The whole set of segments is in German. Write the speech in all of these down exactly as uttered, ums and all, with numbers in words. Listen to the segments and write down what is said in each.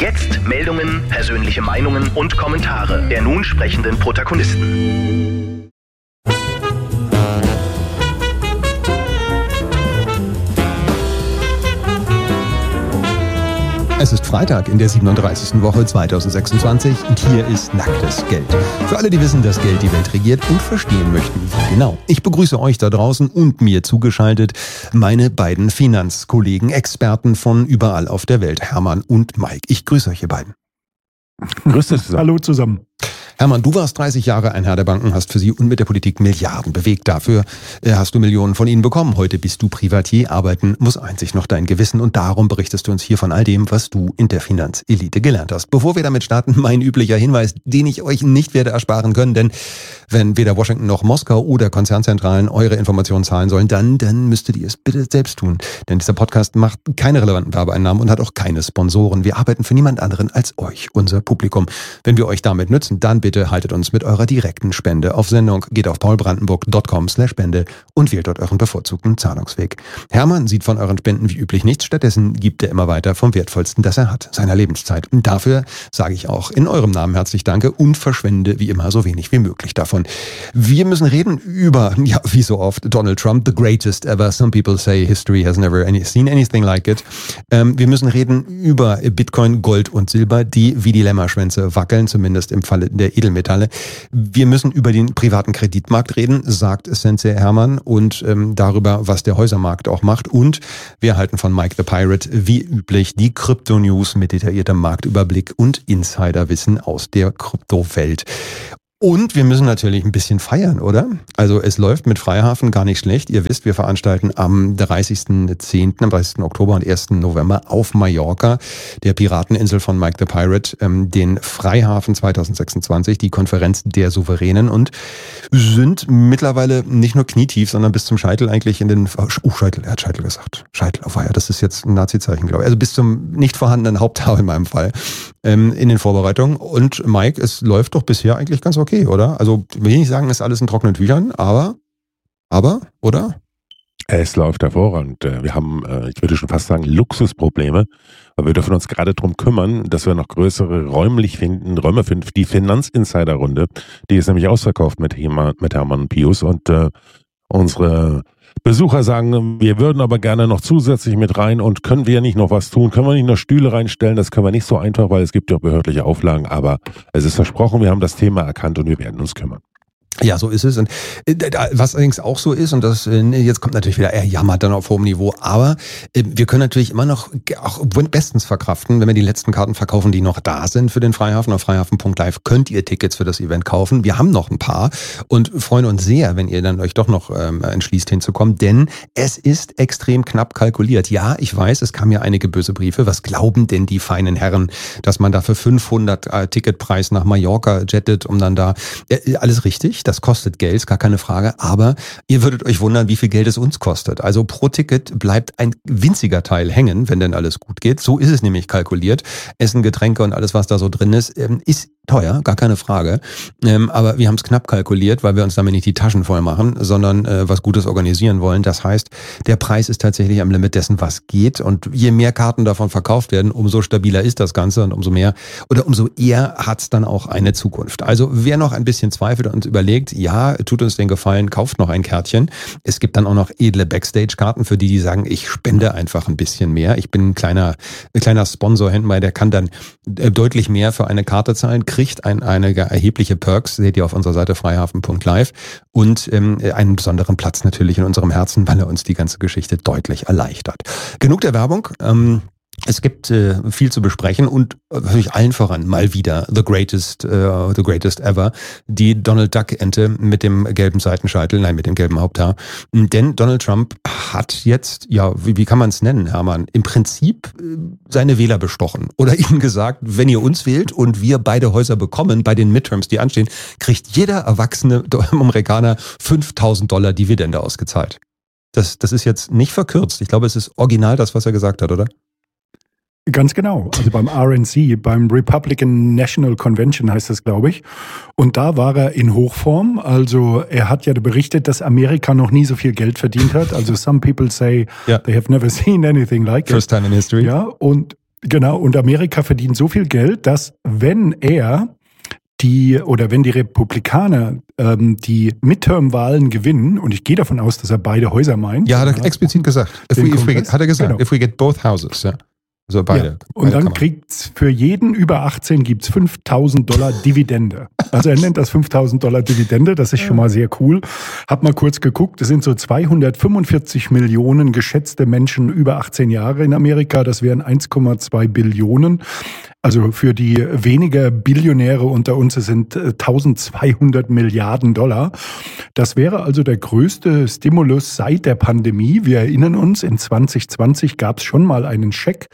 Jetzt Meldungen, persönliche Meinungen und Kommentare der nun sprechenden Protagonisten. Es ist Freitag in der siebenunddreißigsten Woche zweitausendsechsundzwanzig und hier ist Nacktes Geld. Für alle, die wissen, dass Geld die Welt regiert und verstehen möchten, wie genau. Ich begrüße euch da draußen und mir zugeschaltet meine beiden Finanzkollegen, Experten von überall auf der Welt, Hermann und Mike. Ich grüße euch, ihr beiden. Grüß dich zusammen. Hallo zusammen. Hermann, du warst dreißig Jahre ein Herr der Banken, hast für sie und mit der Politik Milliarden bewegt. Dafür äh, hast du Millionen von ihnen bekommen. Heute bist du Privatier. Arbeiten muss einzig noch dein Gewissen und darum berichtest du uns hier von all dem, was du in der Finanzelite gelernt hast. Bevor wir damit starten, mein üblicher Hinweis, den ich euch nicht werde ersparen können, denn wenn weder Washington noch Moskau oder Konzernzentralen eure Informationen zahlen sollen, dann, dann müsstet ihr es bitte selbst tun. Denn dieser Podcast macht keine relevanten Werbeeinnahmen und hat auch keine Sponsoren. Wir arbeiten für niemand anderen als euch, unser Publikum. Wenn wir euch damit nützen, dann bitte haltet uns mit eurer direkten Spende auf Sendung. Geht auf paulbrandenburg punkt com slash Spende und wählt dort euren bevorzugten Zahlungsweg. Hermann sieht von euren Spenden wie üblich nichts. Stattdessen gibt er immer weiter vom Wertvollsten, das er hat, seiner Lebenszeit. Und dafür sage ich auch in eurem Namen herzlich Danke und verschwende wie immer so wenig wie möglich davon. Wir müssen reden über, ja, wie so oft, Donald Trump, the greatest ever. Some people say history has never any, seen anything like it. Ähm, wir müssen reden über Bitcoin, Gold und Silber, die wie die Lämmerschwänze wackeln, zumindest im Falle der Edelmetalle. Wir müssen über den privaten Kreditmarkt reden, sagt Sensei Hermann, und ähm, darüber, was der Häusermarkt auch macht. Und wir erhalten von Mike the Pirate, wie üblich, die Krypto-News mit detailliertem Marktüberblick und Insiderwissen aus der Kryptowelt. Und wir müssen natürlich ein bisschen feiern, oder? Also es läuft mit Freihafen gar nicht schlecht. Ihr wisst, wir veranstalten am dreißigsten zehnten, am dreißigsten Oktober und ersten November auf Mallorca, der Pirateninsel von Mike the Pirate, ähm, den Freihafen zweitausendsechsundzwanzig, die Konferenz der Souveränen, und sind mittlerweile nicht nur knietief, sondern bis zum Scheitel eigentlich in den... Oh, Scheitel, er hat Scheitel gesagt. Scheitel, auf Weiher, das ist jetzt ein Nazi-Zeichen, glaube ich. Also bis zum nicht vorhandenen Haupthaar in meinem Fall, ähm, in den Vorbereitungen. Und Mike, es läuft doch bisher eigentlich ganz okay. Oder? Also will ich nicht sagen, ist alles in trockenen Tüchern, aber, aber, oder? Es läuft hervorragend. Wir haben, ich würde schon fast sagen, Luxusprobleme, aber wir dürfen uns gerade darum kümmern, dass wir noch größere räumlich finden, Räume finden. Die Finanzinsider-Runde, die ist nämlich ausverkauft mit, mit Hermann und Pius, und äh, unsere Besucher sagen, wir würden aber gerne noch zusätzlich mit rein, und können wir nicht noch was tun? Können wir nicht noch Stühle reinstellen? Das können wir nicht so einfach, weil es gibt ja behördliche Auflagen, aber es ist versprochen, wir haben das Thema erkannt und wir werden uns kümmern. Ja, so ist es. Und was allerdings auch so ist, und das jetzt kommt natürlich wieder, er jammert dann auf hohem Niveau, aber wir können natürlich immer noch auch bestens verkraften, wenn wir die letzten Karten verkaufen, die noch da sind für den Freihafen. Auf freihafen punkt live könnt ihr Tickets für das Event kaufen. Wir haben noch ein paar und freuen uns sehr, wenn ihr dann euch doch noch ähm, entschließt hinzukommen, denn es ist extrem knapp kalkuliert. Ja, ich weiß, es kamen ja einige böse Briefe. Was glauben denn die feinen Herren, dass man da für fünfhundert äh, Ticketpreis nach Mallorca jettet, um dann da, äh, alles richtig? Das kostet Geld, ist gar keine Frage, aber ihr würdet euch wundern, wie viel Geld es uns kostet. Also pro Ticket bleibt ein winziger Teil hängen, wenn denn alles gut geht. So ist es nämlich kalkuliert. Essen, Getränke und alles, was da so drin ist, ist teuer, gar keine Frage. Aber wir haben es knapp kalkuliert, weil wir uns damit nicht die Taschen voll machen, sondern was Gutes organisieren wollen. Das heißt, der Preis ist tatsächlich am Limit dessen, was geht. Und je mehr Karten davon verkauft werden, umso stabiler ist das Ganze und umso mehr oder umso eher hat es dann auch eine Zukunft. Also wer noch ein bisschen zweifelt und überlegt, ja, tut uns den Gefallen, kauft noch ein Kärtchen. Es gibt dann auch noch edle Backstage-Karten für die, die sagen, ich spende einfach ein bisschen mehr. Ich bin ein kleiner, ein kleiner Sponsor hinten bei, der kann dann deutlich mehr für eine Karte zahlen, kriegt ein, einige erhebliche Perks, seht ihr auf unserer Seite freihafen punkt live, und ähm, einen besonderen Platz natürlich in unserem Herzen, weil er uns die ganze Geschichte deutlich erleichtert. Genug der Werbung. Ähm, Es gibt äh, viel zu besprechen und natürlich allen voran mal wieder the greatest, uh, the greatest ever, die Donald Duck Ente mit dem gelben Seitenscheitel, nein, mit dem gelben Haupthaar. Denn Donald Trump hat jetzt, ja, wie, wie kann man es nennen, Hermann, im Prinzip äh, seine Wähler bestochen oder ihnen gesagt, wenn ihr uns wählt und wir beide Häuser bekommen bei den Midterms, die anstehen, kriegt jeder erwachsene Amerikaner fünftausend Dollar Dividende ausgezahlt. Das, das ist jetzt nicht verkürzt. Ich glaube, es ist original das, was er gesagt hat, oder? Ganz genau. Also beim R N C, beim Republican National Convention heißt das, glaube ich. Und da war er in Hochform. Also er hat ja berichtet, dass Amerika noch nie so viel Geld verdient hat. Also some people say yeah. they have never seen anything like it. First time in history. Ja, und Genau, und Amerika verdient so viel Geld, dass wenn er die oder wenn die Republikaner ähm, die Midterm-Wahlen gewinnen, und ich gehe davon aus, dass er beide Häuser meint. Ja, hat er explizit gesagt. If we, if we, hat er gesagt, genau. if we get both houses, ja. Also beide. Ja. Und beide dann kriegt's für jeden über achtzehn gibt's fünftausend Dollar Dividende. Also er nennt das fünftausend Dollar Dividende, das ist schon mal sehr cool. Hab mal kurz geguckt, es sind so zweihundertfünfundvierzig Millionen geschätzte Menschen über achtzehn Jahre in Amerika, das wären eins Komma zwei Billionen. Also für die weniger Billionäre unter uns, es sind eintausendzweihundert Milliarden Dollar. Das wäre also der größte Stimulus seit der Pandemie. Wir erinnern uns, in zwanzig zwanzig gab es schon mal einen Scheck.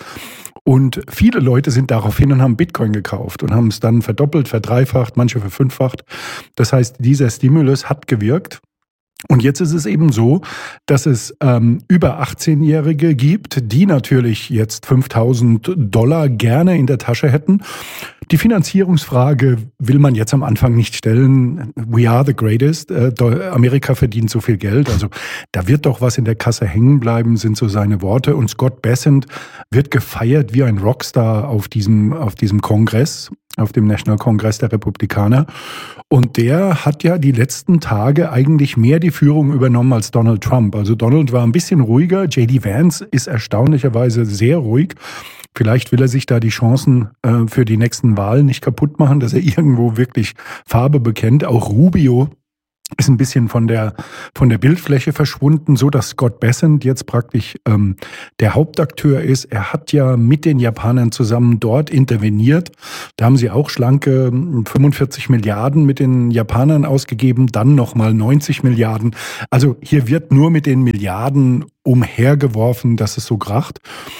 Und viele Leute sind darauf hin und haben Bitcoin gekauft und haben es dann verdoppelt, verdreifacht, manche verfünffacht. Das heißt, dieser Stimulus hat gewirkt. Und jetzt ist es eben so, dass es ähm, über achtzehnjährige gibt, die natürlich jetzt fünftausend Dollar gerne in der Tasche hätten. Die Finanzierungsfrage will man jetzt am Anfang nicht stellen. We are the greatest. Äh, Amerika verdient so viel Geld. Also da wird doch was in der Kasse hängen bleiben, sind so seine Worte. Und Scott Bessent wird gefeiert wie ein Rockstar auf diesem, auf diesem Kongress, auf dem National Congress der Republikaner. Und der hat ja die letzten Tage eigentlich mehr die Führung übernommen als Donald Trump. Also Donald war ein bisschen ruhiger. J D Vance ist erstaunlicherweise sehr ruhig. Vielleicht will er sich da die Chancen äh, für die nächsten Wahlen nicht kaputt machen, dass er irgendwo wirklich Farbe bekennt. Auch Rubio ist ein bisschen von der von der Bildfläche verschwunden, so dass Scott Bessent jetzt praktisch ähm, der Hauptakteur ist. Er hat ja mit den Japanern zusammen dort interveniert. Da haben sie auch schlanke fünfundvierzig Milliarden mit den Japanern ausgegeben, dann nochmal neunzig Milliarden. Also hier wird nur mit den Milliarden umhergeworfen, dass es so kracht.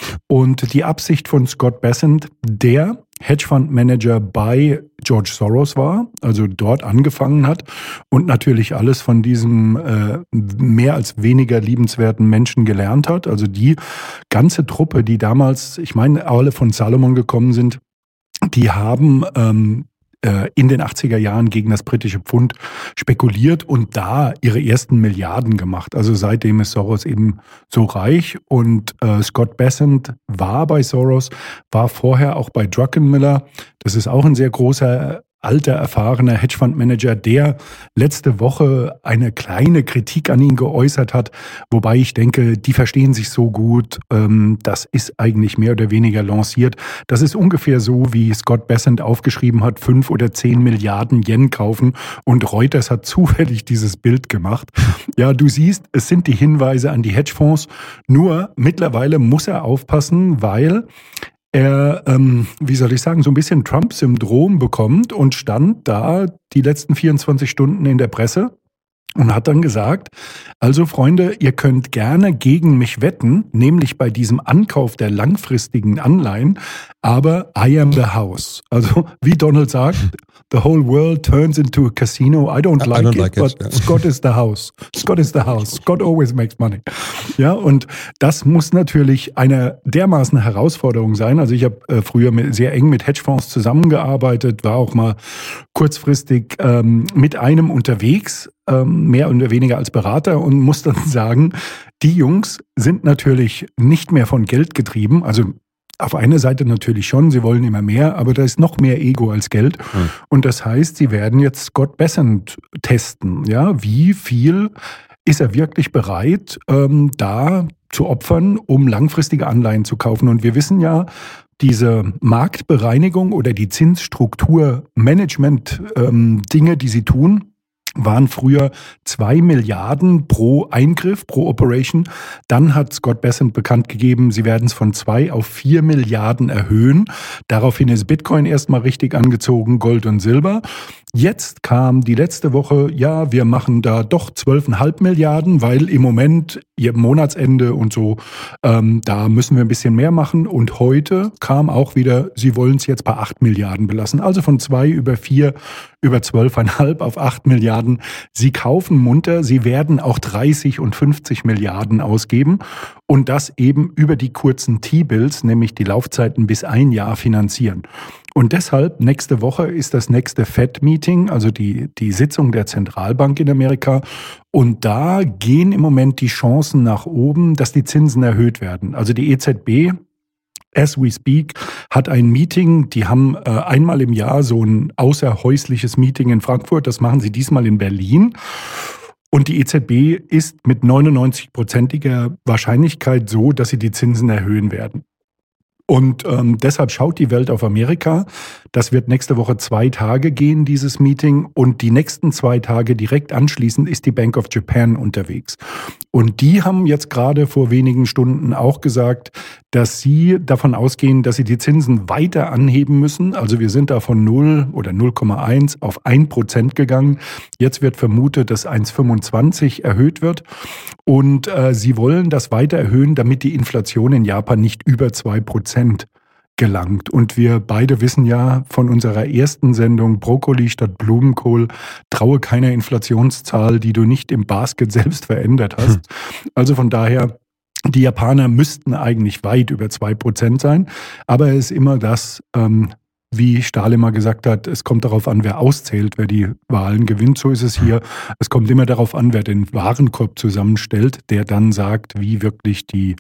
Und die Absicht von Scott Bessent, der Hedgefondsmanager bei George Soros war, also dort angefangen hat und natürlich alles von diesem äh, mehr als weniger liebenswerten Menschen gelernt hat. Also die ganze Truppe, die damals, ich meine, alle von Salomon gekommen sind, die haben ähm, in den achtziger Jahren gegen das britische Pfund spekuliert und da ihre ersten Milliarden gemacht. Also seitdem ist Soros eben so reich und äh, Scott Bessent war bei Soros, war vorher auch bei Druckenmiller. Das ist auch ein sehr großer, alter, erfahrener Hedgefondsmanager, der letzte Woche eine kleine Kritik an ihn geäußert hat, wobei ich denke, die verstehen sich so gut, ähm, das ist eigentlich mehr oder weniger lanciert. Das ist ungefähr so, wie Scott Bessent aufgeschrieben hat, fünf oder zehn Milliarden Yen kaufen und Reuters hat zufällig dieses Bild gemacht. Ja, du siehst, es sind die Hinweise an die Hedgefonds, nur mittlerweile muss er aufpassen, weil er, ähm, wie soll ich sagen, so ein bisschen Trump-Syndrom bekommt und stand da die letzten vierundzwanzig Stunden in der Presse und hat dann gesagt, also Freunde, ihr könnt gerne gegen mich wetten, nämlich bei diesem Ankauf der langfristigen Anleihen, aber I am the house. Also wie Donald sagt, the whole world turns into a casino. I don't like, I don't it, like it, but yeah. Scott is the house. Scott is the house. Scott always makes money. Ja, und das muss natürlich eine dermaßen Herausforderung sein. Also ich habe äh, früher mit, sehr eng mit Hedgefonds zusammengearbeitet, war auch mal kurzfristig ähm, mit einem unterwegs, ähm, mehr oder weniger als Berater und muss dann sagen, die Jungs sind natürlich nicht mehr von Geld getrieben. Also auf einer Seite natürlich schon, sie wollen immer mehr, aber da ist noch mehr Ego als Geld. Hm. Und das heißt, sie werden jetzt Scott Bessent testen. Ja, wie viel ist er wirklich bereit, ähm, da zu opfern, um langfristige Anleihen zu kaufen? Und wir wissen ja, diese Marktbereinigung oder die Zinsstrukturmanagement-Dinge, ähm, die sie tun, waren früher zwei Milliarden pro Eingriff, pro Operation. Dann hat Scott Bessent bekannt gegeben, sie werden es von zwei auf vier Milliarden erhöhen. Daraufhin ist Bitcoin erstmal richtig angezogen, Gold und Silber. Jetzt kam die letzte Woche, ja, wir machen da doch zwölf Komma fünf Milliarden, weil im Moment, ihr Monatsende und so, ähm, da müssen wir ein bisschen mehr machen. Und heute kam auch wieder, sie wollen es jetzt bei acht Milliarden belassen. Also von zwei über vier, über zwölf Komma fünf auf acht Milliarden. Sie kaufen munter, sie werden auch dreißig und fünfzig Milliarden ausgeben. Und das eben über die kurzen T-Bills, nämlich die Laufzeiten bis ein Jahr finanzieren. Und deshalb, nächste Woche ist das nächste Fed-Meeting, also die, die Sitzung der Zentralbank in Amerika. Und da gehen im Moment die Chancen nach oben, dass die Zinsen erhöht werden. Also die E Z B as we speak, hat ein Meeting. Die haben äh, einmal im Jahr so ein außerhäusliches Meeting in Frankfurt. Das machen sie diesmal in Berlin. Und die E Z B ist mit neunundneunzig-prozentiger Wahrscheinlichkeit so, dass sie die Zinsen erhöhen werden. Und ähm, deshalb schaut die Welt auf Amerika. Das wird nächste Woche zwei Tage gehen, dieses Meeting. Und die nächsten zwei Tage direkt anschließend ist die Bank of Japan unterwegs. Und die haben jetzt gerade vor wenigen Stunden auch gesagt, dass sie davon ausgehen, dass sie die Zinsen weiter anheben müssen. Also wir sind da von null oder null Komma eins auf ein Prozent gegangen. Jetzt wird vermutet, dass eins Komma fünfundzwanzig erhöht wird. Und äh, sie wollen das weiter erhöhen, damit die Inflation in Japan nicht über zwei Prozent gelangt. Und wir beide wissen ja von unserer ersten Sendung Brokkoli statt Blumenkohl, traue keiner Inflationszahl, die du nicht im Basket selbst verändert hast. Hm. Also von daher, die Japaner müssten eigentlich weit über zwei Prozent sein. Aber es ist immer das, ähm, wie Stahl immer gesagt hat, es kommt darauf an, wer auszählt, wer die Wahlen gewinnt. So ist es hier. Es kommt immer darauf an, wer den Warenkorb zusammenstellt, der dann sagt, wie wirklich die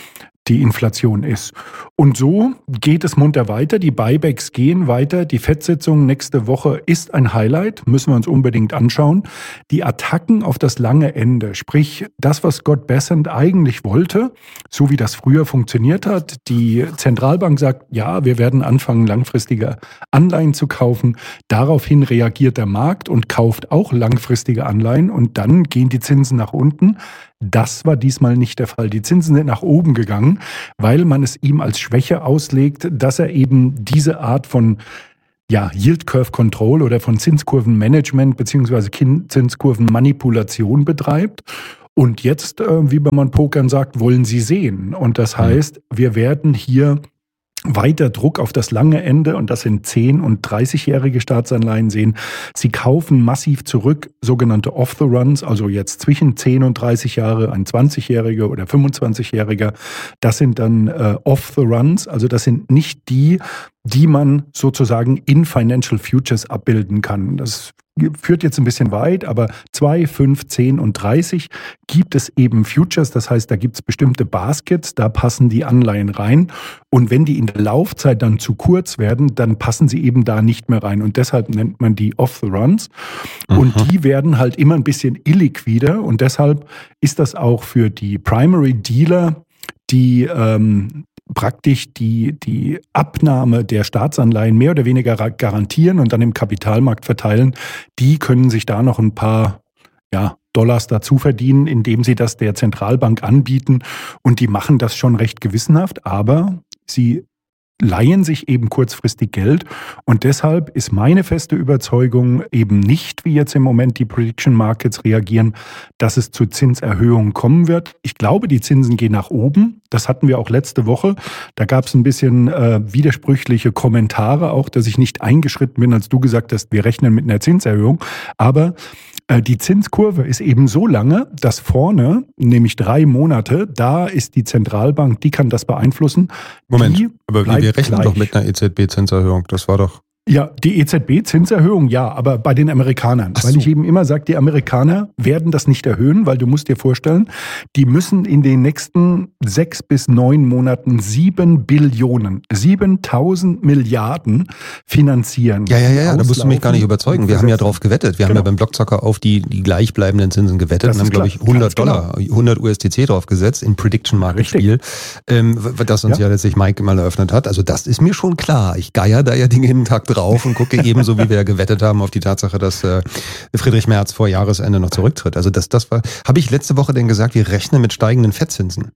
die Inflation ist. Und so geht es munter weiter. Die Buybacks gehen weiter. Die Fed-Sitzung nächste Woche ist ein Highlight. Müssen wir uns unbedingt anschauen. Die Attacken auf das lange Ende, sprich das, was Scott Bessent eigentlich wollte, so wie das früher funktioniert hat. Die Zentralbank sagt, ja, wir werden anfangen, langfristige Anleihen zu kaufen. Daraufhin reagiert der Markt und kauft auch langfristige Anleihen. Und dann gehen die Zinsen nach unten. Das war diesmal nicht der Fall. Die Zinsen sind nach oben gegangen, weil man es ihm als Schwäche auslegt, dass er eben diese Art von ja, Yield Curve Control oder von Zinskurvenmanagement beziehungsweise Zinskurvenmanipulation betreibt. Und jetzt, äh, wie man Pokern sagt, wollen sie sehen. Und das heißt, wir werden hier weiter Druck auf das lange Ende, und das sind zehn- und dreißigjährige Staatsanleihen sehen. Sie kaufen massiv zurück, sogenannte Off-the-Runs, also jetzt zwischen zehn und dreißig Jahre, ein zwanzigjähriger oder fünfundzwanzigjähriger. Das sind dann äh, Off-the-Runs, also das sind nicht die, die man sozusagen in Financial Futures abbilden kann. Das führt jetzt ein bisschen weit, aber zwei, fünf, zehn und dreißig gibt es eben Futures. Das heißt, da gibt es bestimmte Baskets, da passen die Anleihen rein. Und wenn die in der Laufzeit dann zu kurz werden, dann passen sie eben da nicht mehr rein. Und deshalb nennt man die Off-the-Runs. Mhm. Und die werden halt immer ein bisschen illiquider. Und deshalb ist das auch für die Primary Dealer, die ähm, praktisch die, die Abnahme der Staatsanleihen mehr oder weniger garantieren und dann im Kapitalmarkt verteilen, die können sich da noch ein paar ja, Dollars dazu verdienen, indem sie das der Zentralbank anbieten. Und die machen das schon recht gewissenhaft, aber sie leihen sich eben kurzfristig Geld. Und deshalb ist meine feste Überzeugung eben nicht, wie jetzt im Moment die Prediction Markets reagieren, dass es zu Zinserhöhungen kommen wird. Ich glaube, die Zinsen gehen nach oben. Das hatten wir auch letzte Woche. Da gab es ein bisschen äh, widersprüchliche Kommentare auch, dass ich nicht eingeschritten bin, als du gesagt hast, wir rechnen mit einer Zinserhöhung. Aber die Zinskurve ist eben so lange, dass vorne, nämlich drei Monate, da ist die Zentralbank, die kann das beeinflussen. Moment, die aber wir rechnen gleich. Doch mit einer E Z B-Zinserhöhung, das war doch... Ja, die E Z B-Zinserhöhung, ja, aber bei den Amerikanern. Ach weil so. Ich eben immer sage, die Amerikaner werden das nicht erhöhen, weil du musst dir vorstellen, die müssen in den nächsten sechs bis neun Monaten sieben Billionen, siebentausend Milliarden finanzieren. Ja, ja, ja, ja. Da musst du mich gar nicht überzeugen. Wir haben ja drauf gewettet. Wir genau. haben ja beim Blockzocker auf die, die gleichbleibenden Zinsen gewettet das und haben, glaube ich, hundert Dollar, genau. hundert U S D C drauf gesetzt in Prediction Market Spiel, ähm, das uns ja. ja letztlich Mike mal eröffnet hat. Also das ist mir schon klar. Ich geier da ja den jeden Tag drauf und gucke ebenso, wie wir ja gewettet haben, auf die Tatsache, dass äh, Friedrich Merz vor Jahresende noch zurücktritt. Also das, das war, habe ich letzte Woche denn gesagt, wir rechnen mit steigenden Fettzinsen?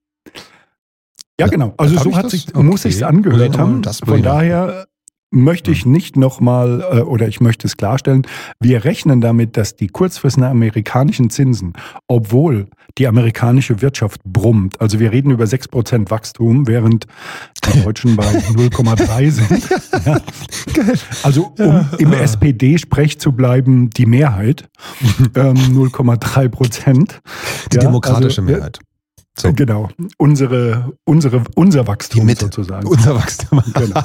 Ja, genau. Also so hat sich, okay. muss ich es angehört haben. Von daher möchte ich nicht nochmal, äh, oder ich möchte es klarstellen, wir rechnen damit, dass die kurzfristigen amerikanischen Zinsen, obwohl die amerikanische Wirtschaft brummt, also wir reden über sechs Prozent Wachstum, während die Deutschen bei null Komma drei sind. Ja. Also um im S P D-Sprech zu bleiben, die Mehrheit, ähm, null Komma drei Prozent. Die ja, demokratische also, Mehrheit. So. Genau, unsere, unsere, unser Wachstum sozusagen. Unser Wachstum. Genau.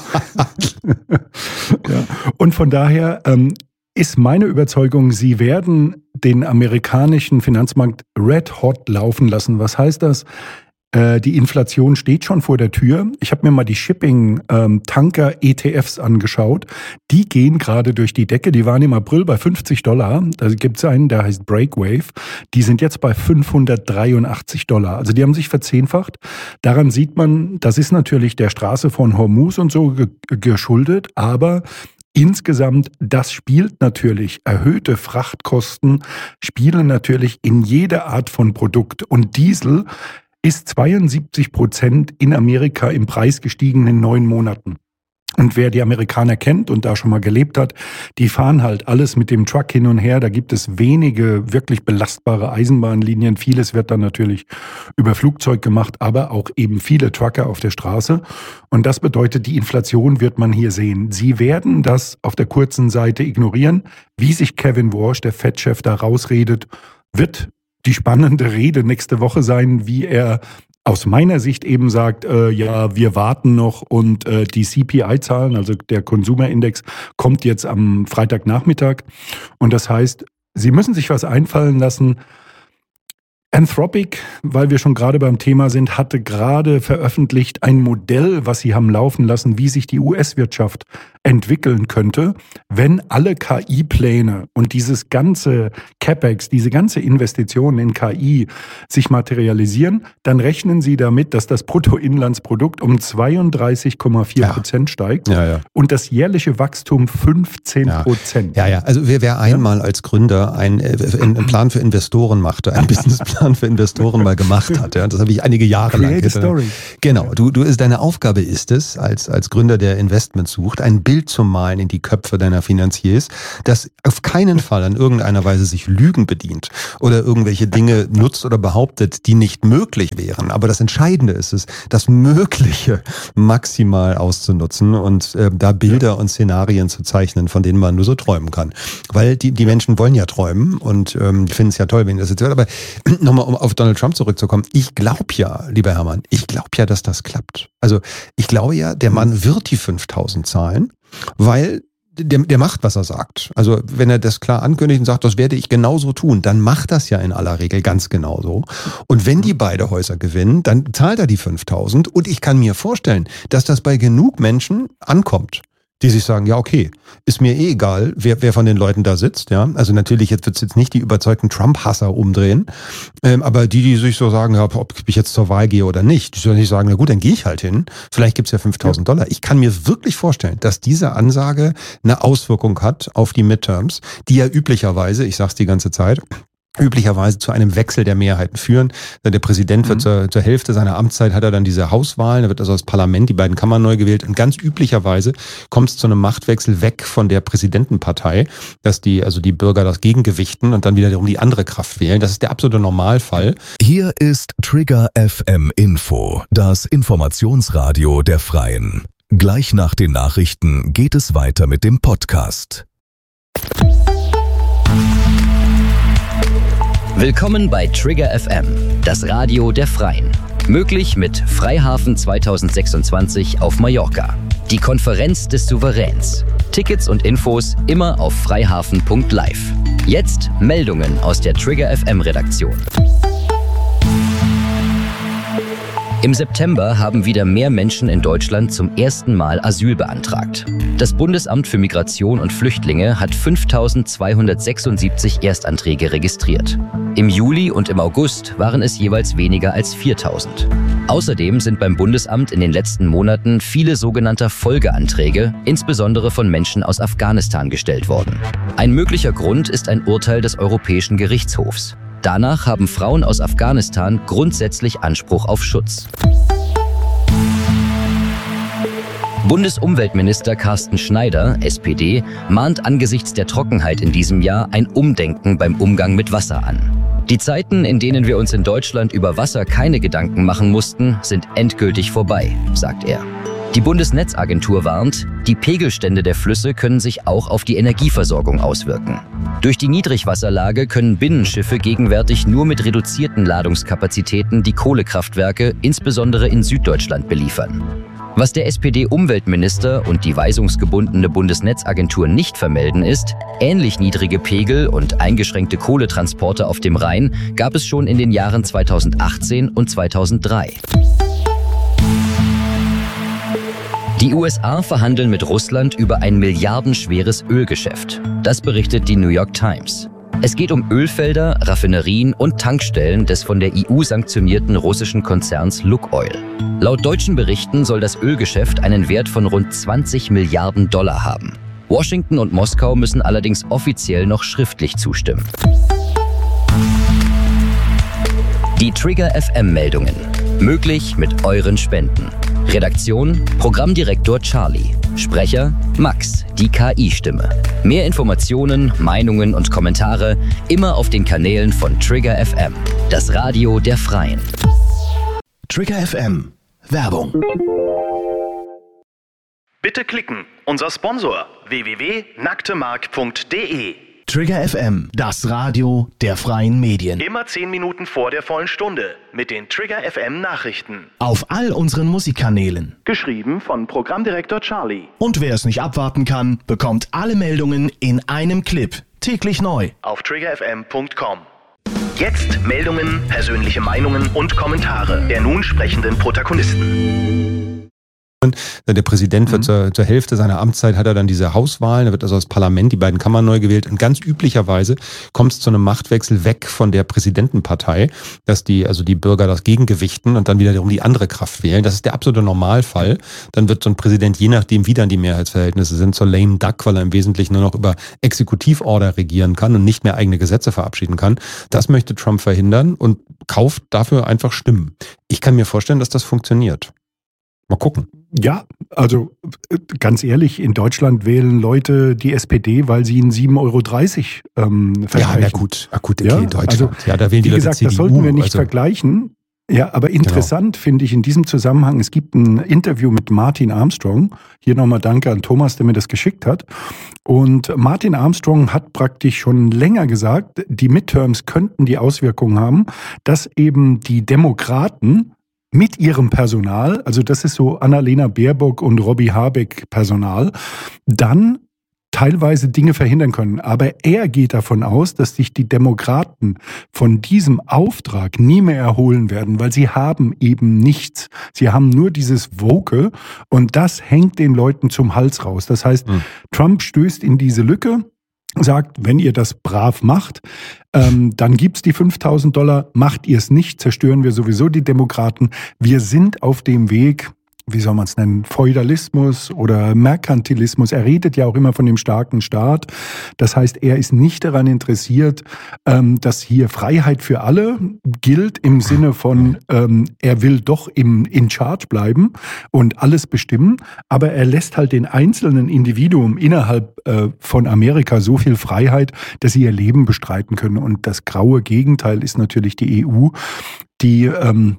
Ja. Und von daher ähm, ist meine Überzeugung, sie werden den amerikanischen Finanzmarkt red hot laufen lassen. Was heißt das? Äh, die Inflation steht schon vor der Tür. Ich habe mir mal die Shipping-Tanker-E T Fs angeschaut. Die gehen gerade durch die Decke. Die waren im April bei fünfzig Dollar. Da gibt es einen, der heißt Breakwave. Die sind jetzt bei fünfhundertdreiundachtzig Dollar. Also die haben sich verzehnfacht. Daran sieht man, das ist natürlich der Straße von Hormuz und so ge- geschuldet, aber insgesamt, das spielt natürlich, erhöhte Frachtkosten spielen natürlich in jede Art von Produkt. Und Diesel ist zweiundsiebzig Prozent in Amerika im Preis gestiegen in neun Monaten. Und wer die Amerikaner kennt und da schon mal gelebt hat, die fahren halt alles mit dem Truck hin und her. Da gibt es wenige wirklich belastbare Eisenbahnlinien. Vieles wird dann natürlich über Flugzeug gemacht, aber auch eben viele Trucker auf der Straße. Und das bedeutet, die Inflation wird man hier sehen. Sie werden das auf der kurzen Seite ignorieren. Wie sich Kevin Warsh, der Fed-Chef, da rausredet, wird die spannende Rede nächste Woche sein, wie er aus meiner Sicht eben sagt, äh, ja, wir warten noch und äh, die C P I-Zahlen, also der Consumer Index, kommt jetzt am Freitagnachmittag. Und das heißt, Sie müssen sich was einfallen lassen. Anthropic, weil wir schon gerade beim Thema sind, hatte gerade veröffentlicht ein Modell, was sie haben laufen lassen, wie sich die U S-Wirtschaft entwickeln könnte, wenn alle K I-Pläne und dieses ganze CapEx, diese ganze Investition in K I sich materialisieren, dann rechnen sie damit, dass das Bruttoinlandsprodukt um zweiunddreißig Komma vier Prozent ja. steigt ja, ja. und das jährliche Wachstum fünfzehn Prozent. Ja, ja, ja. Also wer, wer einmal ja? als Gründer einen, einen Plan für Investoren machte, einen Businessplan für Investoren mal gemacht hat, ja, das habe ich einige Jahre lang. Create a story. Genau, du, du ist, deine Aufgabe ist es, als, als Gründer, der Investments sucht, ein Bild zu malen in die Köpfe deiner Finanziers, das auf keinen Fall in irgendeiner Weise sich Lügen bedient oder irgendwelche Dinge nutzt oder behauptet, die nicht möglich wären. Aber das Entscheidende ist es, das Mögliche maximal auszunutzen und äh, da Bilder und Szenarien zu zeichnen, von denen man nur so träumen kann. Weil die, die Menschen wollen ja träumen und ähm, finden es ja toll, wenn das jetzt hört. Aber nochmal, um auf Donald Trump zurückzukommen, ich glaube ja, lieber Hermann, ich glaube ja, dass das klappt. Also ich glaube ja, der Mann wird die fünftausend zahlen, weil der, der macht, was er sagt. Also wenn er das klar ankündigt und sagt, das werde ich genauso tun, dann macht das ja in aller Regel ganz genauso. Und wenn die beide Häuser gewinnen, dann zahlt er die fünftausend und ich kann mir vorstellen, dass das bei genug Menschen ankommt, die sich sagen, ja okay, ist mir eh egal, wer, wer von den Leuten da sitzt. Ja, also natürlich jetzt wird's jetzt nicht die überzeugten Trump-Hasser umdrehen, ähm, aber die, die sich so sagen, ja, ob ich jetzt zur Wahl gehe oder nicht, die sollen nicht sagen, na gut, dann gehe ich halt hin. Vielleicht gibt's ja fünftausend Dollar. Ich kann mir wirklich vorstellen, dass diese Ansage eine Auswirkung hat auf die Midterms, die ja üblicherweise, ich sag's die ganze Zeit, üblicherweise zu einem Wechsel der Mehrheiten führen. Der Präsident wird mhm. zur, zur Hälfte seiner Amtszeit, hat er dann diese Hauswahlen, da wird also das Parlament, die beiden Kammern neu gewählt und ganz üblicherweise kommt es zu einem Machtwechsel weg von der Präsidentenpartei, dass die, also die Bürger das gegengewichten und dann wiederum die andere Kraft wählen. Das ist der absolute Normalfall. Hier ist Trigger F M Info, das Informationsradio der Freien. Gleich nach den Nachrichten geht es weiter mit dem Podcast. Willkommen bei Trigger F M, das Radio der Freien. Möglich mit Freihafen zweitausendsechsundzwanzig auf Mallorca. Die Konferenz des Souveräns. Tickets und Infos immer auf freihafen punkt live. Jetzt Meldungen aus der Trigger F M Redaktion. Im September haben wieder mehr Menschen in Deutschland zum ersten Mal Asyl beantragt. Das Bundesamt für Migration und Flüchtlinge hat fünftausendzweihundertsechsundsiebzig Erstanträge registriert. Im Juli und im August waren es jeweils weniger als viertausend. Außerdem sind beim Bundesamt in den letzten Monaten viele sogenannte Folgeanträge, insbesondere von Menschen aus Afghanistan, gestellt worden. Ein möglicher Grund ist ein Urteil des Europäischen Gerichtshofs. Danach haben Frauen aus Afghanistan grundsätzlich Anspruch auf Schutz. Bundesumweltminister Carsten Schneider, S P D, mahnt angesichts der Trockenheit in diesem Jahr ein Umdenken beim Umgang mit Wasser an. Die Zeiten, in denen wir uns in Deutschland über Wasser keine Gedanken machen mussten, sind endgültig vorbei, sagt er. Die Bundesnetzagentur warnt, die Pegelstände der Flüsse können sich auch auf die Energieversorgung auswirken. Durch die Niedrigwasserlage können Binnenschiffe gegenwärtig nur mit reduzierten Ladungskapazitäten die Kohlekraftwerke, insbesondere in Süddeutschland, beliefern. Was der S P D-Umweltminister und die weisungsgebundene Bundesnetzagentur nicht vermelden ist, ähnlich niedrige Pegel und eingeschränkte Kohletransporte auf dem Rhein gab es schon in den Jahren zweitausendachtzehn und zweitausenddrei. Die U S A verhandeln mit Russland über ein milliardenschweres Ölgeschäft. Das berichtet die New York Times. Es geht um Ölfelder, Raffinerien und Tankstellen des von der E U sanktionierten russischen Konzerns Lukoil. Laut deutschen Berichten soll das Ölgeschäft einen Wert von rund zwanzig Milliarden Dollar haben. Washington und Moskau müssen allerdings offiziell noch schriftlich zustimmen. Die Trigger F M-Meldungen. Möglich mit euren Spenden. Redaktion: Programmdirektor Charlie. Sprecher: Max, die K I-Stimme. Mehr Informationen, Meinungen und Kommentare immer auf den Kanälen von Trigger F M, das Radio der Freien. Trigger F M. Werbung. Bitte klicken. Unser Sponsor w w w punkt nacktemark punkt de. Trigger F M, das Radio der freien Medien. Immer zehn Minuten vor der vollen Stunde mit den Trigger F M Nachrichten. Auf all unseren Musikkanälen. Geschrieben von Programmdirektor Charlie. Und wer es nicht abwarten kann, bekommt alle Meldungen in einem Clip. Täglich neu. Auf trigger f m punkt com. Jetzt Meldungen, persönliche Meinungen und Kommentare der nun sprechenden Protagonisten. Der Präsident wird mhm. zur, zur Hälfte seiner Amtszeit, hat er dann diese Hauswahlen, da wird also das Parlament, die beiden Kammern neu gewählt und ganz üblicherweise kommt es zu einem Machtwechsel weg von der Präsidentenpartei, dass die, also die Bürger das gegengewichten und dann wiederum die andere Kraft wählen. Das ist der absolute Normalfall. Dann wird so ein Präsident, je nachdem wie dann die Mehrheitsverhältnisse sind, zur lame duck, weil er im Wesentlichen nur noch über Exekutivorder regieren kann und nicht mehr eigene Gesetze verabschieden kann. Das möchte Trump verhindern und kauft dafür einfach Stimmen. Ich kann mir vorstellen, dass das funktioniert. Mal gucken. Ja, also ganz ehrlich, in Deutschland wählen Leute die S P D, weil sie ihnen sieben Euro dreißig ähm, versprechen. Ja, na gut, na gut, okay, ja, in Deutschland. Also, ja, da wählen die wie Leute gesagt, C D U, das sollten wir nicht also vergleichen. Ja, aber interessant genau. finde ich in diesem Zusammenhang, es gibt ein Interview mit Martin Armstrong. Hier nochmal danke an Thomas, der mir das geschickt hat. Und Martin Armstrong hat praktisch schon länger gesagt, die Midterms könnten die Auswirkungen haben, dass eben die Demokraten mit ihrem Personal, also das ist so Annalena Baerbock und Robby Habeck Personal, dann teilweise Dinge verhindern können. Aber er geht davon aus, dass sich die Demokraten von diesem Auftrag nie mehr erholen werden, weil sie haben eben nichts. Sie haben nur dieses Woke und das hängt den Leuten zum Hals raus. Das heißt, mhm. Trump stößt in diese Lücke, sagt, wenn ihr das brav macht, ähm, dann gibt's die fünftausend Dollar. Macht ihr es nicht, zerstören wir sowieso die Demokraten. Wir sind auf dem Weg, wie soll man es nennen, Feudalismus oder Merkantilismus. Er redet ja auch immer von dem starken Staat. Das heißt, er ist nicht daran interessiert, ähm, dass hier Freiheit für alle gilt im Sinne von, ähm, er will doch im, in Charge bleiben und alles bestimmen. Aber er lässt halt den einzelnen Individuum innerhalb äh, von Amerika so viel Freiheit, dass sie ihr Leben bestreiten können. Und das graue Gegenteil ist natürlich die E U, die ähm,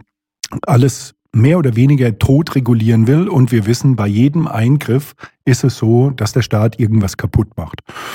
alles mehr oder weniger tot regulieren will. Und wir wissen, bei jedem Eingriff ist es so, dass der Staat irgendwas kaputt macht.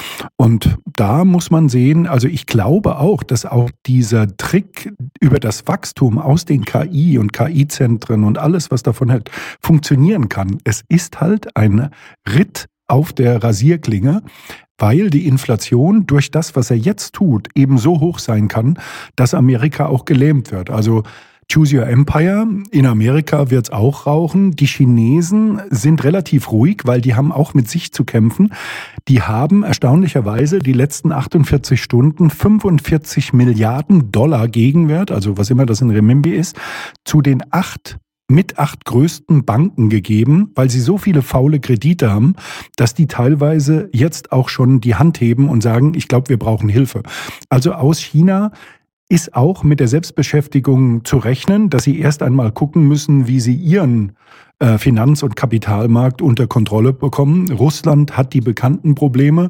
Und da muss man sehen, also ich glaube auch, dass auch dieser Trick über das Wachstum aus den K I und K I-Zentren und alles, was davon halt funktionieren kann. Es ist halt ein Ritt auf der Rasierklinge, weil die Inflation durch das, was er jetzt tut, eben so hoch sein kann, dass Amerika auch gelähmt wird. Also Choose Your Empire. In Amerika wird's auch rauchen. Die Chinesen sind relativ ruhig, weil die haben auch mit sich zu kämpfen. Die haben erstaunlicherweise die letzten achtundvierzig Stunden fünfundvierzig Milliarden Dollar Gegenwert, also was immer das in Renminbi ist, zu den acht mit acht größten Banken gegeben, weil sie so viele faule Kredite haben, dass die teilweise jetzt auch schon die Hand heben und sagen, ich glaube, wir brauchen Hilfe. Also aus China ist auch mit der Selbstbeschäftigung zu rechnen, dass sie erst einmal gucken müssen, wie sie ihren äh, Finanz- und Kapitalmarkt unter Kontrolle bekommen. Russland hat die bekannten Probleme,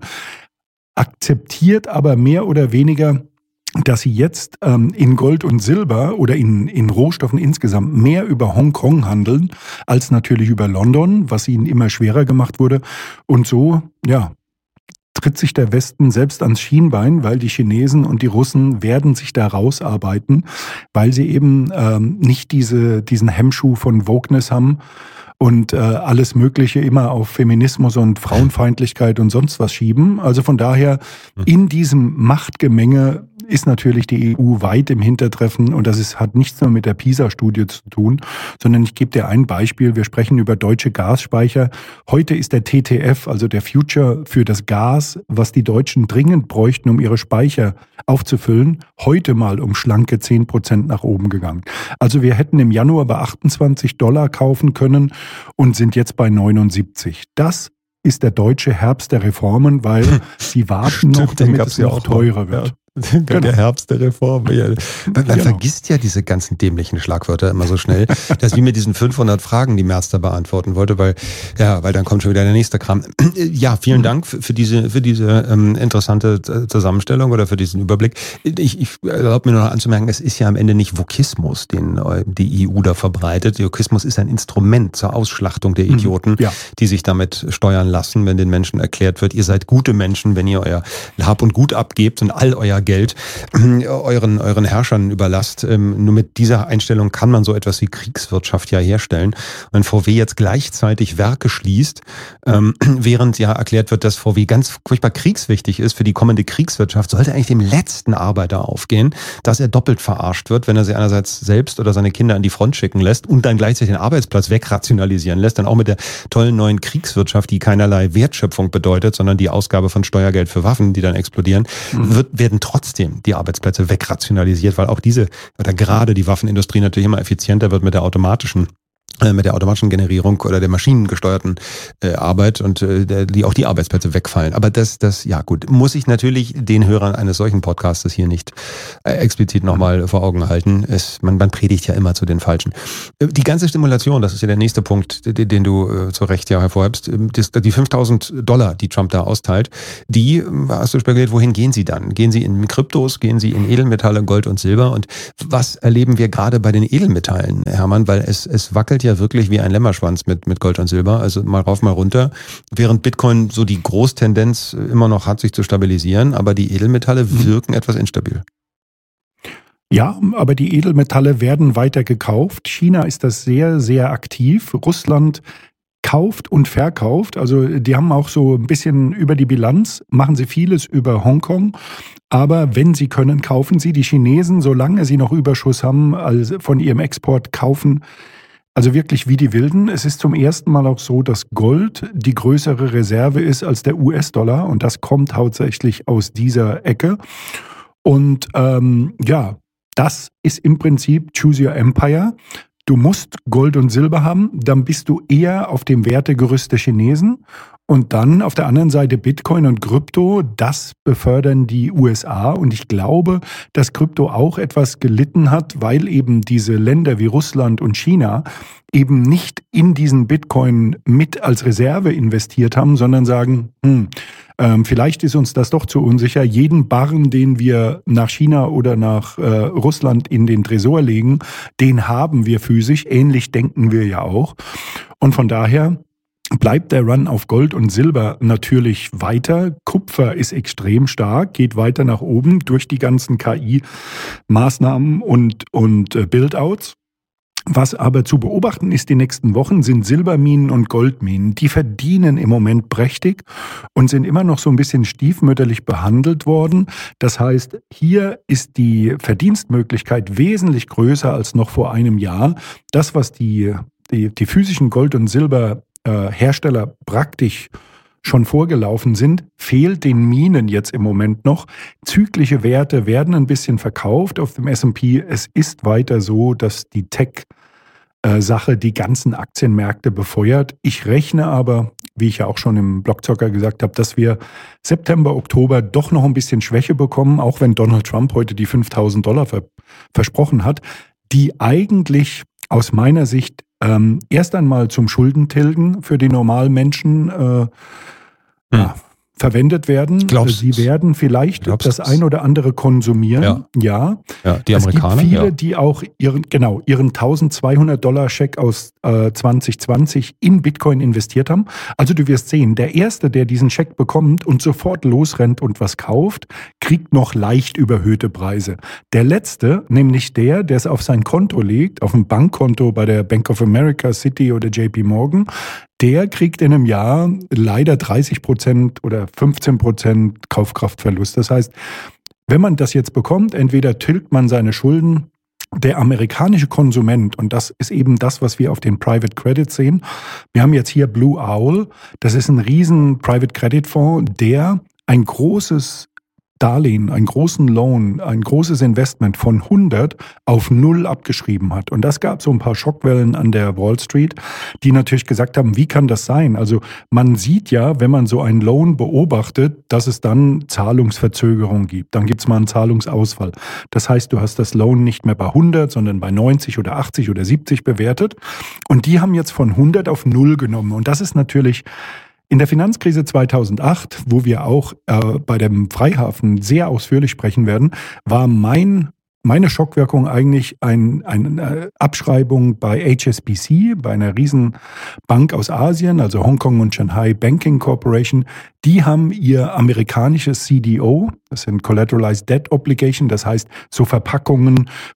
akzeptiert aber mehr oder weniger, dass sie jetzt ähm, in Gold und Silber oder in, in Rohstoffen insgesamt mehr über Hongkong handeln, als natürlich über London, was ihnen immer schwerer gemacht wurde. Und so, ja, tritt sich der Westen selbst ans Schienbein, weil die Chinesen und die Russen werden sich da rausarbeiten, weil sie eben ähm, nicht diese, diesen Hemmschuh von Wokeness haben. und äh, alles Mögliche immer auf Feminismus und Frauenfeindlichkeit und sonst was schieben. Also von daher, in diesem Machtgemenge ist natürlich die E U weit im Hintertreffen und das ist, hat nichts nur mit der PISA-Studie zu tun, sondern ich gebe dir ein Beispiel. Wir sprechen über deutsche Gasspeicher. Heute ist der T T F, also der Future für das Gas, was die Deutschen dringend bräuchten, um ihre Speicher aufzufüllen, heute mal um schlanke zehn Prozent nach oben gegangen. Also wir hätten im Januar bei achtundzwanzig Dollar kaufen können und sind jetzt bei neunundsiebzig. Das ist der deutsche Herbst der Reformen, weil sie warten noch, damit es noch teurer wird. Der, Genau. der Herbst der Reform. Ja. Man, man Genau. vergisst ja diese ganzen dämlichen Schlagwörter immer so schnell. Das ist wie mit diesen fünfhundert Fragen, die Merz da beantworten wollte, weil, ja, weil dann kommt schon wieder der nächste Kram. Ja, vielen Dank für, für diese, für diese ähm, interessante Zusammenstellung oder für diesen Überblick. Ich, ich erlaube mir noch anzumerken, es ist ja am Ende nicht Vokismus, den die E U da verbreitet. Vokismus ist ein Instrument zur Ausschlachtung der Idioten, Ja. die sich damit steuern lassen, wenn den Menschen erklärt wird, ihr seid gute Menschen, wenn ihr euer Hab und Gut abgebt und all euer Geld euren, euren Herrschern überlasst. Ähm, nur mit dieser Einstellung kann man so etwas wie Kriegswirtschaft ja herstellen. Und wenn V W jetzt gleichzeitig Werke schließt, ähm, während ja erklärt wird, dass V W ganz furchtbar kriegswichtig ist für die kommende Kriegswirtschaft, sollte eigentlich dem letzten Arbeiter aufgehen, dass er doppelt verarscht wird, wenn er sie einerseits selbst oder seine Kinder an die Front schicken lässt und dann gleichzeitig den Arbeitsplatz wegrationalisieren lässt, dann auch mit der tollen neuen Kriegswirtschaft, die keinerlei Wertschöpfung bedeutet, sondern die Ausgabe von Steuergeld für Waffen, die dann explodieren, mhm. wird, werden trotzdem die Arbeitsplätze wegrationalisiert, weil auch diese oder gerade die Waffenindustrie natürlich immer effizienter wird mit der automatischen mit der automatischen Generierung oder der maschinengesteuerten äh, Arbeit und äh, der, die auch die Arbeitsplätze wegfallen. Aber das, das, ja gut, muss ich natürlich den Hörern eines solchen Podcastes hier nicht äh, explizit nochmal vor Augen halten. Es, man, man predigt ja immer zu den Falschen. Äh, die ganze Stimulation, das ist ja der nächste Punkt, den, den du äh, zu Recht ja hervorhebst, das, die fünftausend Dollar, die Trump da austeilt, die, hast du spekuliert, wohin gehen sie dann? Gehen sie in Kryptos, gehen sie in Edelmetalle, Gold und Silber? Und was erleben wir gerade bei den Edelmetallen, Hermann? Weil es, es wackelt ja wirklich wie ein Lämmerschwanz mit, mit Gold und Silber, also mal rauf, mal runter, während Bitcoin so die Großtendenz immer noch hat, sich zu stabilisieren, aber die Edelmetalle wirken etwas instabil. Ja, aber die Edelmetalle werden weiter gekauft. China ist das sehr, sehr aktiv. Russland kauft und verkauft. Also die haben auch so ein bisschen über die Bilanz, machen sie vieles über Hongkong. Aber wenn sie können, kaufen sie. Die Chinesen, solange sie noch Überschuss haben, also von ihrem Export kaufen, also wirklich wie die Wilden. Es ist zum ersten Mal auch so, dass Gold die größere Reserve ist als der U S-Dollar. Und das kommt hauptsächlich aus dieser Ecke. Und ähm, ja, das ist im Prinzip Choose Your Empire. Du musst Gold und Silber haben, dann bist du eher auf dem Wertegerüst der Chinesen. Und dann auf der anderen Seite Bitcoin und Krypto, das befördern die U S A. Und ich glaube, dass Krypto auch etwas gelitten hat, weil eben diese Länder wie Russland und China eben nicht in diesen Bitcoin mit als Reserve investiert haben, sondern sagen, hm, ähm, vielleicht ist uns das doch zu unsicher. Jeden Barren, den wir nach China oder nach äh, Russland in den Tresor legen, den haben wir physisch. Ähnlich denken wir ja auch. Und von daher bleibt der Run auf Gold und Silber natürlich weiter. Kupfer ist extrem stark, geht weiter nach oben durch die ganzen K I-Maßnahmen und, und äh, Build-Outs. Was aber zu beobachten ist die nächsten Wochen, sind Silberminen und Goldminen. Die verdienen im Moment prächtig und sind immer noch so ein bisschen stiefmütterlich behandelt worden. Das heißt, hier ist die Verdienstmöglichkeit wesentlich größer als noch vor einem Jahr. Das, was die, die, die physischen Gold- und Silberhersteller praktisch schon vorgelaufen sind, fehlt den Minen jetzt im Moment noch. Zyklische Werte werden ein bisschen verkauft auf dem S und P. Es ist weiter so, dass die Tech-Sache die ganzen Aktienmärkte befeuert. Ich rechne aber, wie ich ja auch schon im Blockzocker gesagt habe, dass wir September, Oktober doch noch ein bisschen Schwäche bekommen, auch wenn Donald Trump heute die fünftausend Dollar ver- versprochen hat, die eigentlich aus meiner Sicht ähm, erst einmal zum Schuldentilgen für die normalen Menschen äh, Ja, verwendet werden. Glaubst, Sie werden vielleicht das ein oder andere konsumieren. Ja. ja. ja die Amerikaner. Es gibt viele, ja. die auch ihren, genau, ihren eintausendzweihundert Dollar Scheck aus äh, zwanzig zwanzig in Bitcoin investiert haben. Also du wirst sehen, der Erste, der diesen Scheck bekommt und sofort losrennt und was kauft, kriegt noch leicht überhöhte Preise. Der Letzte, nämlich der, der es auf sein Konto legt, auf ein Bankkonto bei der Bank of America, Citi oder J P Morgan, der kriegt in einem Jahr leider dreißig Prozent oder fünfzehn Prozent Kaufkraftverlust. Das heißt, wenn man das jetzt bekommt, entweder tilgt man seine Schulden. Der amerikanische Konsument, und das ist eben das, was wir auf den Private Credit sehen. Wir haben jetzt hier Blue Owl. Das ist ein riesen Private Credit Fonds, der ein großes Darlehen, einen großen Loan, ein großes Investment von hundert auf null abgeschrieben hat. Und das gab so ein paar Schockwellen an der Wall Street, die natürlich gesagt haben, wie kann das sein? Also man sieht ja, wenn man so einen Loan beobachtet, dass es dann Zahlungsverzögerung gibt. Dann gibt es mal einen Zahlungsausfall. Das heißt, du hast das Loan nicht mehr bei hundert, sondern bei neunzig oder achtzig oder siebzig bewertet. Und die haben jetzt von hundert auf null genommen. Und das ist natürlich in der Finanzkrise zweitausendacht, wo wir auch äh, bei dem Freihafen sehr ausführlich sprechen werden, war mein, meine Schockwirkung eigentlich ein, eine Abschreibung bei H S B C, bei einer Riesenbank aus Asien, also Hongkong und Shanghai Banking Corporation. Die haben ihr amerikanisches C D O, das sind Collateralized Debt Obligation, das heißt so Verpackungen